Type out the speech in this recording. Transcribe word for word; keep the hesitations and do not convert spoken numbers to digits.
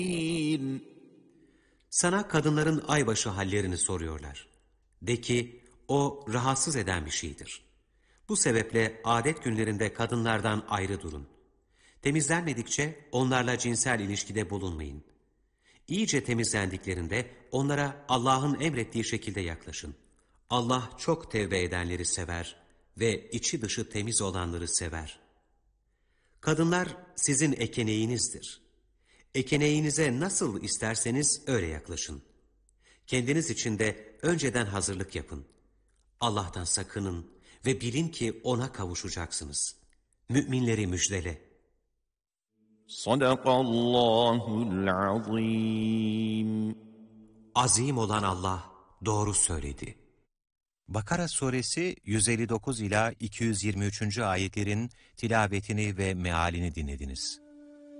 Sana kadınların aybaşı hallerini soruyorlar. De ki, o rahatsız eden bir şeydir. Bu sebeple adet günlerinde kadınlardan ayrı durun. Temizlenmedikçe onlarla cinsel ilişkide bulunmayın. İyice temizlendiklerinde onlara Allah'ın emrettiği şekilde yaklaşın. Allah çok tevbe edenleri sever ve içi dışı temiz olanları sever. Kadınlar sizin ekeneğinizdir. Ekeneğinize nasıl isterseniz öyle yaklaşın. Kendiniz için de önceden hazırlık yapın. Allah'tan sakının ve bilin ki O'na kavuşacaksınız. Müminleri müjdele. Sadakallahul azim. Azim olan Allah doğru söyledi. Bakara suresi yüz elli dokuz ila iki yüz yirmi üçüncü ayetlerin tilavetini ve mealini dinlediniz.